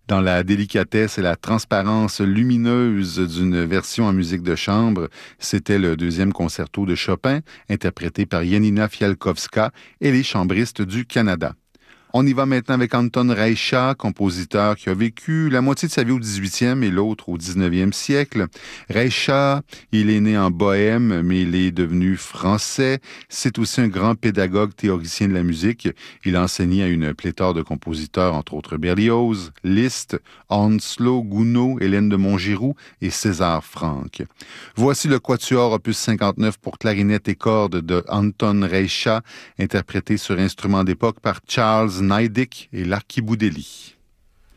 Dans la délicatesse et la transparence lumineuse d'une version en musique de chambre, c'était le deuxième concerto de Chopin, interprété par Janina Fialkowska et les chambristes du Canada. On y va maintenant avec Anton Reicha, compositeur qui a vécu la moitié de sa vie au 18e et l'autre au 19e siècle. Reicha, il est né en Bohème, mais il est devenu français. C'est aussi un grand pédagogue théoricien de la musique. Il a enseigné à une pléthore de compositeurs, entre autres Berlioz, Liszt, Henslow, Gounod, Hélène de Montgiroux et César Franck. Voici le quatuor opus 59 pour clarinette et cordes de Anton Reicha, interprété sur instrument d'époque par Charles Neidig et l'Archiboudelli.